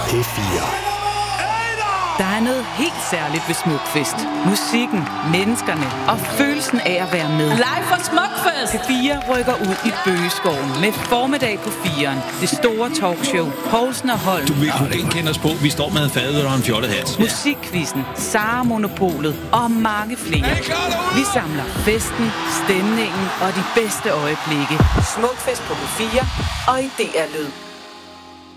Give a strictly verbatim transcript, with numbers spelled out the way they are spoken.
P fire. Der er noget helt særligt ved Smukfest. Musikken, menneskerne og følelsen af at være med. Live fra Smukfest! P fire rykker ud i Bøgeskoven med formiddag på firen. Det store talkshow, Poulsen og Holm. Du vil kunne genkende os på, vi står med en fadøl og en fjollet hat. Musikquizzen, Sara Monopolet og mange flere. Vi samler festen, stemningen og de bedste øjeblikke. Smukfest på P fire og i D R Lyd.